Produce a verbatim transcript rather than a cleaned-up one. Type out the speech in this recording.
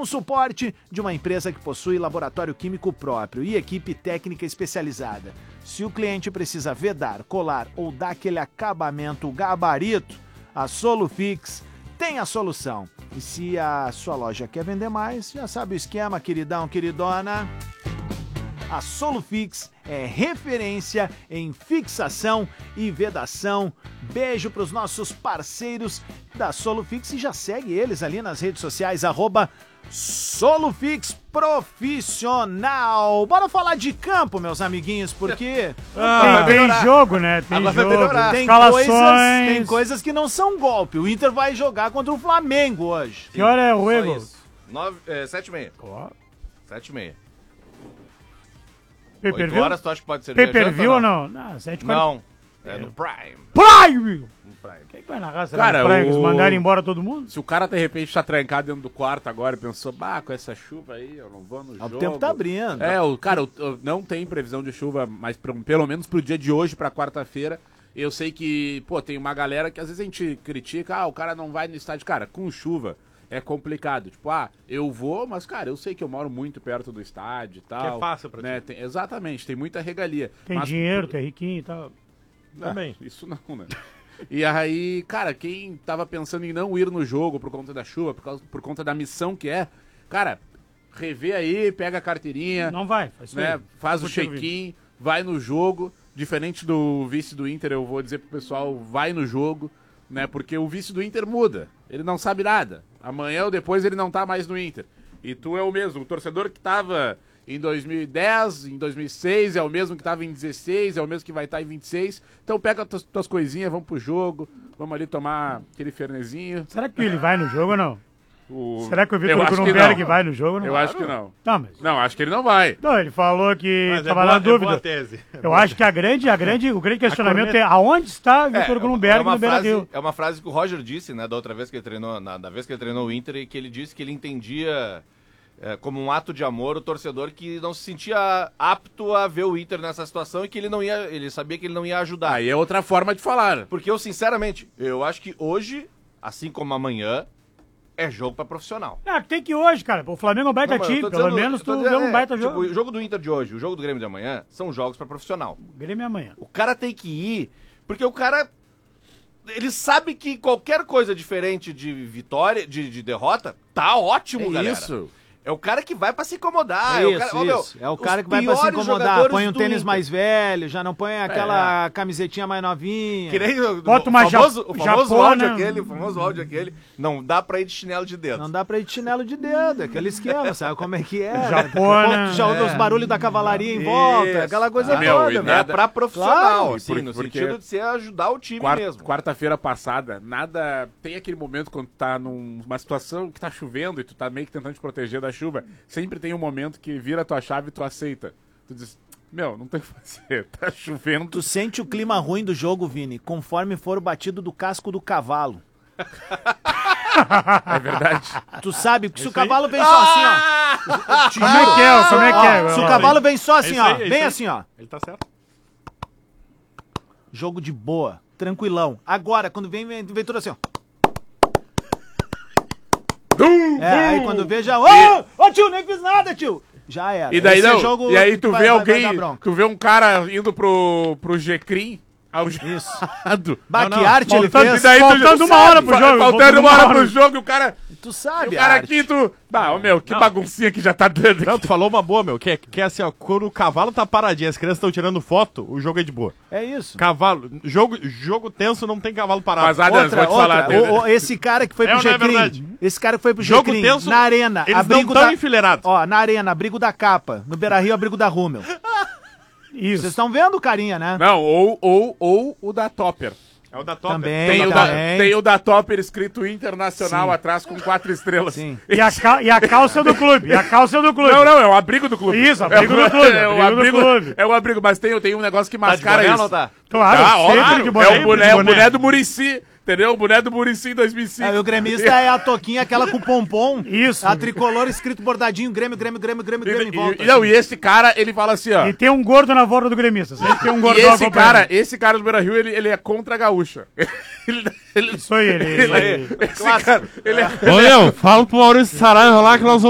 Com o suporte de uma empresa que possui laboratório químico próprio e equipe técnica especializada. Se o cliente precisa vedar, colar ou dar aquele acabamento gabarito, a Solufix tem a solução. E se a sua loja quer vender mais, já sabe o esquema, queridão, queridona. A Solufix é referência em fixação e vedação. Beijo para os nossos parceiros da Solufix e já segue eles ali nas redes sociais, arroba Solufix Profissional. Bora falar de campo, meus amiguinhos, porque ah, tem, tem jogo, né? Tem Agora jogo. Tem coisas, tem coisas que não são golpe. O Inter vai jogar contra o Flamengo hoje. Que hora é o Ego? Sete e meia. Sete e meia. Pay-per-view? horas tu acha que pode ser Pay-per-view ou não? Não, sete e quarenta. Não, é no Prime. Prime! No Prime. Quem vai narrar? Cara, no Prime? Eles o- mandaram embora todo mundo? Se o cara, de repente, tá trancado dentro do quarto agora e pensou, bah, com essa chuva aí, eu não vou no jogo. O tempo tá abrindo. É, o cara, o- o- não tem previsão de chuva, mas pro- pelo menos pro dia de hoje, pra quarta-feira, eu sei que, pô, tem uma galera que às vezes a gente critica, ah, o cara não vai no estádio. Cara, com chuva é complicado. Tipo, ah, eu vou, mas, cara, eu sei que eu moro muito perto do estádio e tal. Que é fácil pra né? ti. Tem- exatamente, tem muita regalia. Tem Mas- dinheiro, tem riquinho e tal. Ah, Também. isso não, né? E aí, cara, quem tava pensando em não ir no jogo por conta da chuva, por, causa, por conta da missão que é, cara, revê aí, pega a carteirinha, Não vai, faz isso né, aí. faz o Curtiu o check-in, vai no jogo. Diferente do vice do Inter, eu vou dizer pro pessoal, vai no jogo, né? Porque o vice do Inter muda. Ele não sabe nada. Amanhã ou depois ele não tá mais no Inter. E tu é o mesmo. O torcedor que tava em dois mil e dez, em dois mil e seis, é o mesmo que tava em dezesseis, é o mesmo que vai estar em vinte e seis. Então pega tuas, tuas coisinhas, vamos pro jogo, vamos ali tomar aquele fernezinho. Será que ele vai no jogo ou não? O... Será que o Eu Vitor acho que Grunberg não. vai no jogo ou não? Eu acho que não. Não, mas... Não, acho que ele não vai. Não, ele falou que Mas é tava boa- na é dúvida. boa tese. É Eu boa acho que a grande, a grande, o grande questionamento corneta- é aonde está Vitor É, Grunberg é uma no Beira-Rio. frase, é uma frase que o Roger disse, né, da outra vez que ele treinou, na, da vez que ele treinou o Inter, e que ele disse que ele entendia é, como um ato de amor o torcedor que não se sentia apto a ver o Inter nessa situação e que ele não ia, ele sabia que ele não ia ajudar. Aí é outra forma de falar. Porque eu, sinceramente, eu acho que hoje, assim como amanhã, é jogo pra profissional. Ah, tem que ir hoje, cara. O Flamengo é um baita Não, mas eu time, tô pelo dizendo- menos eu tô tu dizendo, deu um é, baita tipo, jogo. o jogo do Inter de hoje, o jogo do Grêmio de amanhã, são jogos pra profissional. Grêmio é amanhã. O cara tem que ir, porque o cara, ele sabe que qualquer coisa diferente de vitória, de, de derrota, tá ótimo, É galera. isso. É o cara que vai pra se incomodar. Isso, é o cara, ó, meu, isso. É o os cara que vai pra se piores incomodar. jogadores Põe um do tênis Inter. mais velho, já não põe aquela camisetinha mais novinha. Que nem o, Bota o uma famoso, ja- o famoso japona. áudio aquele, o famoso áudio aquele, não dá pra ir de chinelo de dedo. Não dá pra ir de chinelo de dedo, é aquele esquema, sabe como é que é? né? Japona. Tu já ouve os barulhos da cavalaria em volta, Isso. aquela coisa Ah, meu, toda, e velho. É nada- pra profissional, Claro, assim, por- no porque- sentido de ser ajudar o time Quarta- mesmo. Quarta-feira passada, nada. Tem aquele momento quando tu tá numa situação que tá chovendo e tu tá meio que tentando te proteger da chuva. Sempre tem um momento que vira a tua chave e tu aceita. Tu diz, meu, não tem o que fazer, tá chovendo. Tu sente o clima ruim do jogo, Vini, conforme for o batido do casco do cavalo. É verdade. Tu sabe que se o cavalo vem só assim, ó. Te Como é juro. que é? Como é que é? Ó, se o Vai lá. cavalo vem só É assim, isso ó. aí, é isso Bem aí. assim, ó. Ele tá certo. Jogo de boa, tranquilão. Agora, quando vem, vem, vem tudo assim, ó. É, aí quando vê já. Ô, ô tio, nem fiz nada, tio. Já era. E daí Esse é não. jogo E aí que tu vai- vê vai- alguém. vai dar bronca. Tu vê um cara indo pro, pro G-Crim. Ao Isso. lado. Bah, Não, que não. arte ele Faltando- fez. E daí tu- Faltando tu uma sabe, hora pro fa- jogo, Faltando faltando uma uma hora hora. pro jogo e o cara. Tu E sabe, o cara arte. aqui, tu. Bah, ô meu, que Não. baguncinha que já tá dando. Não, tu falou uma boa, meu, que é, que é assim, ó, quando o cavalo tá paradinho, as crianças estão tirando foto, o jogo é de boa. É isso. Cavalo, jogo, jogo tenso não tem cavalo parado. Mas, Adams, Outra, vou te falar. outra. O- o- esse cara que foi É pro ou não é G-Crim. verdade? Esse cara que foi pro Jogo G-Crim. tenso, Na arena, eles não abrigo tão da... enfileirados. Ó, na arena, abrigo da capa. No Beira-Rio, abrigo da Rúmel. Isso. Vocês estão vendo o carinha, né? Não, ou, ou, ou o da Topper. É o da Top. Também. Tem, o tá da, bem. tem o da Topper escrito Internacional Sim. atrás com quatro estrelas. Sim. E a, cal- e a calça do clube. E a calça do clube. Não, não, é o abrigo do clube. Isso, abrigo do clube, É o abrigo do abrigo, clube. é o abrigo, mas tem, tem um negócio que Tá de mascara boné ou isso. não tá? Claro, Ah, sempre óbvio, de boné. é o sempre boné, de o boné do Muricy, entendeu? O boné do Muricy em dois mil e cinco. Aí o gremista é a toquinha, aquela com pompom. Isso. A tricolor escrito bordadinho, Grêmio, Grêmio, Grêmio, Grêmio, Grêmio em volta. E, e, não, e esse cara, ele fala assim, ó. E tem um gordo na volta do gremista. Sempre tem um E gordão esse acompanhando. cara, esse cara do Beira-Rio, ele, ele é contra a gaúcha. ele, ele, Isso aí, ele... ele, ele- esse cara, ele é Ô, meu, fala pro Maurício Saraiva lá que nós vamos